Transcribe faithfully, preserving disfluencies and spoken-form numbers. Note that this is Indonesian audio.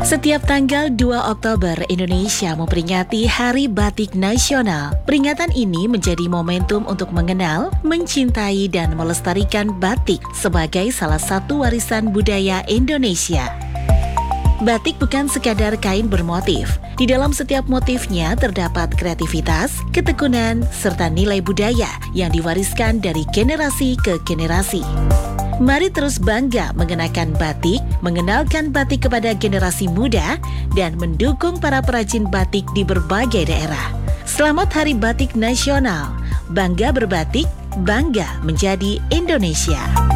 Setiap tanggal dua Oktober, Indonesia memperingati Hari Batik Nasional. Peringatan ini menjadi momentum untuk mengenal, mencintai, dan melestarikan batik sebagai salah satu warisan budaya Indonesia. Batik bukan sekadar kain bermotif. Di dalam setiap motifnya terdapat kreativitas, ketekunan, serta nilai budaya yang diwariskan dari generasi ke generasi. Mari terus bangga mengenakan batik, mengenalkan batik kepada generasi muda, dan mendukung para perajin batik di berbagai daerah. Selamat Hari Batik Nasional. Bangga berbatik, bangga menjadi Indonesia.